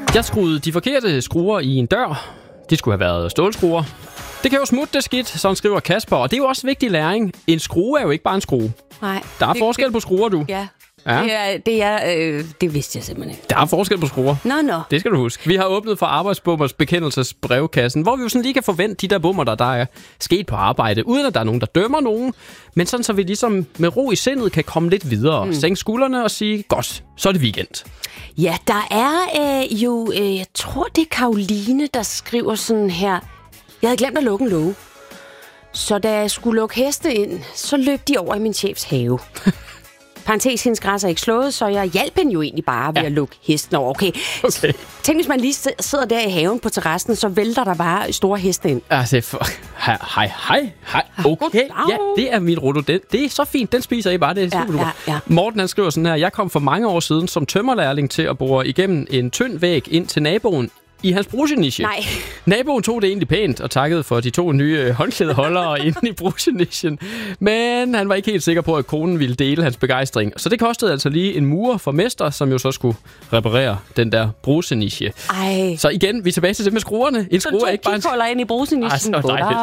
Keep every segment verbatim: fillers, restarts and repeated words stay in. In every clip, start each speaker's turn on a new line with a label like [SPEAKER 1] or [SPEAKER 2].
[SPEAKER 1] Jeg skruede de forkerte skruer i en dør. De skulle have været stålskruer. Det kan jo smutte det skidt, sådan skriver Kasper. Og det er jo også vigtig læring. En skrue er jo ikke bare en skrue.
[SPEAKER 2] Nej.
[SPEAKER 1] Der er
[SPEAKER 2] det,
[SPEAKER 1] forskel
[SPEAKER 2] det,
[SPEAKER 1] på skruer, du.
[SPEAKER 2] Ja.
[SPEAKER 1] Ja.
[SPEAKER 2] Det, er, det, er, øh, det vidste jeg simpelthen ikke.
[SPEAKER 1] Der er forskel på skruer.
[SPEAKER 2] Nå, nå.
[SPEAKER 1] Det skal du huske. Vi har åbnet for Arbejdsbummers bekendelsesbrevkassen, hvor vi jo sådan lige kan forvente de der bummer, der, der er sket på arbejde, uden at der er nogen, der dømmer nogen. Men sådan, så vi ligesom med ro i sindet kan komme lidt videre, mm. sænke skuldrene og sige, godt, så er det weekend.
[SPEAKER 2] Ja, der er øh, jo, øh, jeg tror det er Karoline, der skriver sådan her. Jeg havde glemt at lukke en låge. Så da jeg skulle lukke heste ind, så løb de over i min chefs have. Parentes, hendes græs er ikke slået, så jeg hjalp hende jo egentlig bare ved ja. at lukke hesten over. Okay.
[SPEAKER 1] okay.
[SPEAKER 2] Tænk, hvis man lige sidder der i haven på terrassen, så vælter der bare store heste ind.
[SPEAKER 1] Altså, for... hej, hej, hej, hej. Okay, ja, det er min rulle. Det, det er så fint, den spiser I bare. Det er super
[SPEAKER 2] ja, ja, ja.
[SPEAKER 1] Morten, han skriver sådan her. Jeg kom for mange år siden som tømmerlærling til at bore igennem en tynd væg ind til naboen i hans bruseniche.
[SPEAKER 2] Nej.
[SPEAKER 1] Naboen tog det egentlig pænt og takkede for de to nye håndklædeholdere inde i brusenichen. Men han var ikke helt sikker på, at konen ville dele hans begejstring. Så det kostede altså lige en murer for mester, som jo så skulle reparere den der bruseniche.
[SPEAKER 2] Ej.
[SPEAKER 1] Så igen, vi er tilbage til det med skruerne. En skrue er ikke bare en...
[SPEAKER 2] Så to ind i brusenichen.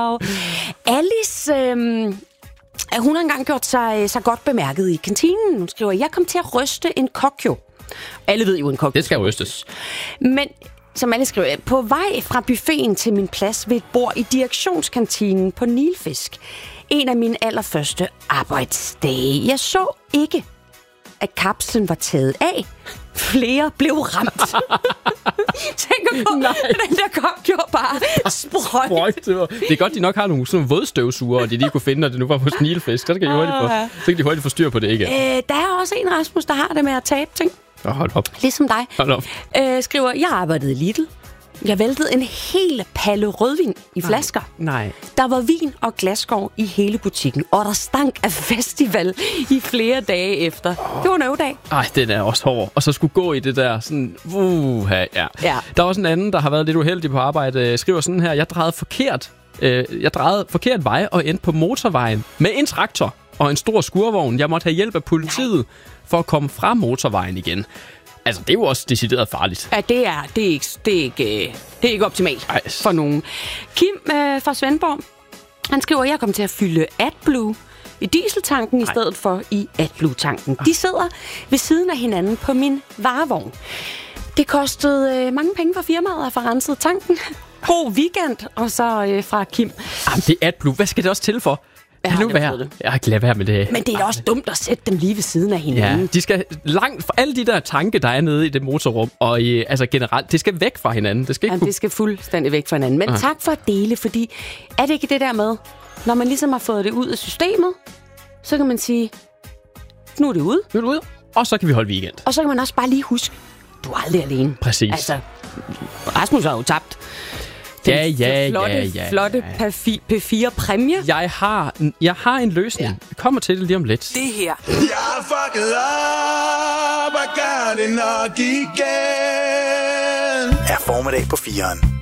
[SPEAKER 2] Alice... Øhm hun har engang gjort sig, sig godt bemærket i kantinen. Hun skriver, jeg kom til at ryste en kokjo. Alle ved jo en kokjo.
[SPEAKER 1] Det skal rystes.
[SPEAKER 2] Men... Som alle skriver, på vej fra buffeten til min plads ved et bord i direktionskantinen på Nilfisk. En af mine allerførste arbejdsdage. Jeg så ikke, at kapslen var taget af. Flere blev ramt. Tænker på, nej. Den der kop gjorde bare sprøjt.
[SPEAKER 1] Det er godt, de nok har nogle sådan vådstøvsuger, og de lige kunne finde, når det nu var på Nilfisk. Så kan de hurtigt få, så kan de hurtigt få styr på det, ikke?
[SPEAKER 2] Øh, der er også en, Rasmus, der har det med at tabe ting.
[SPEAKER 1] Oh, hold op.
[SPEAKER 2] Ligesom dig.
[SPEAKER 1] Hold op.
[SPEAKER 2] Øh, skriver, jeg arbejdede i Lidl. Jeg væltede en hel palle rødvin i flasker.
[SPEAKER 1] Nej.
[SPEAKER 2] Der var vin og glasskår i hele butikken, og der stank af festival i flere dage efter. Oh. Det var en øvedag.
[SPEAKER 1] Ej, den er også hård. Og så skulle gå i det der sådan... Uh, ja.
[SPEAKER 2] ja.
[SPEAKER 1] Der er også en anden, der har været lidt uheldig på arbejde. Skriver sådan her, jeg drejede forkert. Øh, jeg drejede forkert vej og endte på motorvejen med en traktor og en stor skurvogn. Jeg måtte have hjælp af politiet Nej. for at komme fra motorvejen igen. Altså, det er jo også decideret farligt.
[SPEAKER 2] Ja, det er, det er, ikke, det er, ikke, det er ikke optimalt Ej. for nogen. Kim øh, fra Svendborg, han skriver, at jeg kom til at fylde AdBlue i dieseltanken Ej. i stedet for i AdBlue-tanken. De sidder ved siden af hinanden på min varevogn. Det kostede øh, mange penge for firmaet at få renset tanken. God weekend, og så øh, fra Kim.
[SPEAKER 1] Jamen, det er AdBlue. Hvad skal det også til for?
[SPEAKER 2] Jeg har nu være. Det.
[SPEAKER 1] Jeg har ikke lade være med det.
[SPEAKER 2] Men det er da også dumt at sætte dem lige ved siden af hinanden.
[SPEAKER 1] Ja, de skal langt for alle de der tanke, der er nede i det motorrum, og i, altså generelt, det skal væk fra hinanden. Det skal, ikke
[SPEAKER 2] Jamen,
[SPEAKER 1] kunne...
[SPEAKER 2] det skal fuldstændig væk fra hinanden. Men ja. tak for at dele, fordi er det ikke det der med, når man ligesom har fået det ud af systemet, så kan man sige, nu er det ude.
[SPEAKER 1] Nu er det ude, og så kan vi holde weekend.
[SPEAKER 2] Og så kan man også bare lige huske, du er aldrig alene.
[SPEAKER 1] Præcis.
[SPEAKER 2] Altså, Rasmus har jo tabt.
[SPEAKER 1] Ja, ja,
[SPEAKER 2] flotte,
[SPEAKER 1] ja, ja.
[SPEAKER 2] flotte P fire præmie.
[SPEAKER 1] Jeg har, jeg har en løsning. Ja. Vi kommer til det lige om lidt.
[SPEAKER 2] Det her.
[SPEAKER 3] Jeg er fucket op, og gør det nok igen.
[SPEAKER 4] Er formiddag på fireren.